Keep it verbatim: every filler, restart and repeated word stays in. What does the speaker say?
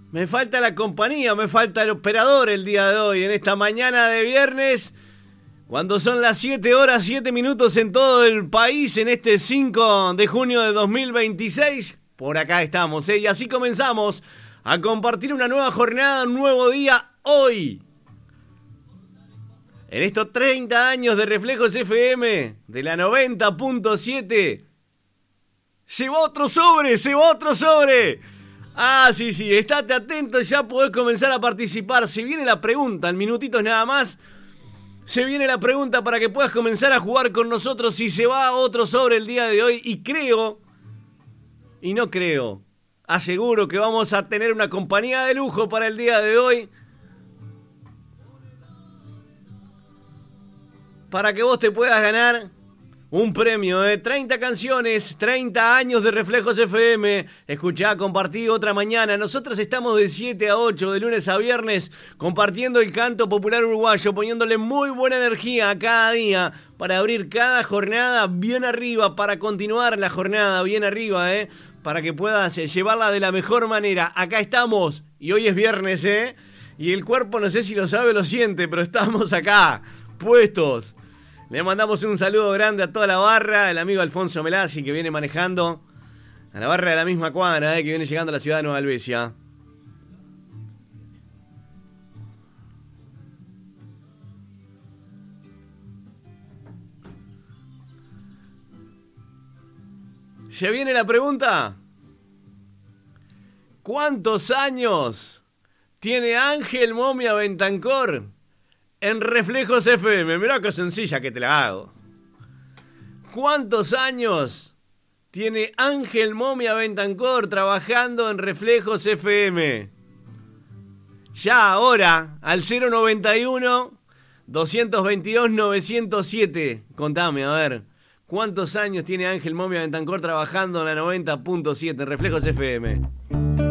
Me falta la compañía, me falta el operador el día de hoy, en esta mañana de viernes, cuando son las siete horas, siete minutos en todo el país, en este cinco de junio de dos mil veintiséis. Por acá estamos, ¿eh? Y así comenzamos a compartir una nueva jornada, un nuevo día hoy. En estos treinta años de Reflejos F M, de la noventa punto siete, se va otro sobre, se va otro sobre. Ah, sí, sí, estate atento, ya podés comenzar a participar. Se viene la pregunta, en minutitos nada más. Se viene la pregunta para que puedas comenzar a jugar con nosotros si se va otro sobre el día de hoy. Y creo, y no creo, aseguro que vamos a tener una compañía de lujo para el día de hoy. Para que vos te puedas ganar un premio de treinta canciones, treinta años de Reflejos F M. Escuchá, compartí otra mañana. Nosotros estamos de siete a ocho, de lunes a viernes, compartiendo el canto popular uruguayo, poniéndole muy buena energía a cada día para abrir cada jornada bien arriba, para continuar la jornada bien arriba, ¿eh? Para que puedas llevarla de la mejor manera. Acá estamos, y hoy es viernes, ¿eh? Y el cuerpo, no sé si lo sabe o lo siente, pero estamos acá, puestos. Le mandamos un saludo grande a toda la barra, el amigo Alfonso Melazzi que viene manejando, a la barra de la misma cuadra, eh, que viene llegando a la ciudad de Nueva Albesia. ¿Ya viene la pregunta? ¿Cuántos años tiene Ángel Momia Bentancor en Reflejos F M? Mirá qué sencilla que te la hago. ¿Cuántos años tiene Ángel Momia Bentancor trabajando en Reflejos F M? Ya ahora, al cero noventa y uno, doscientos veintidós, novecientos siete. Contame, a ver. ¿Cuántos años tiene Ángel Momia Bentancor trabajando en la noventa punto siete en Reflejos F M?